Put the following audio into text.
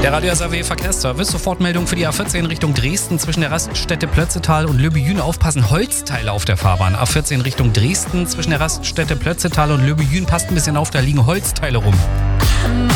Der Radio SAW Verkehrsservice. Sofortmeldung für die A14 Richtung Dresden zwischen der Raststätte Plötzetal und Löbejün. Aufpassen, Holzteile auf der Fahrbahn. A14 Richtung Dresden zwischen der Raststätte Plötzetal und Löbejün. Passt ein bisschen auf, da liegen Holzteile rum.